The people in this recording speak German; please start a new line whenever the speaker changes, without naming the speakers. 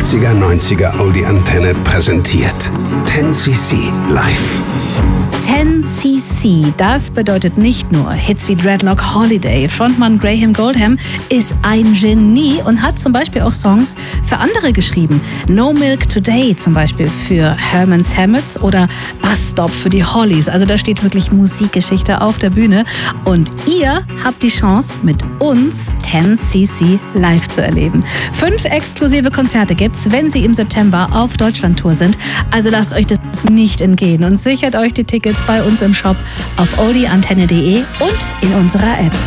80er, 90er Oldie Antenne präsentiert. 10cc live.
10cc, das bedeutet nicht nur Hits wie Dreadlock Holiday. Frontmann Graham Goldham ist ein Genie und hat zum Beispiel auch Songs für andere geschrieben. No Milk Today zum Beispiel für Herman's Hermits oder Bus Stop für die Hollies. Also da steht wirklich Musikgeschichte auf der Bühne. Und ihr habt die Chance, mit uns 10cc live zu erleben. 5 exklusive Konzerte gibt's, wenn sie im September auf Deutschlandtour sind. Also lasst euch das nicht entgehen und sichert euch die Tickets bei uns im Shop auf oldieantenne.de und in unserer App.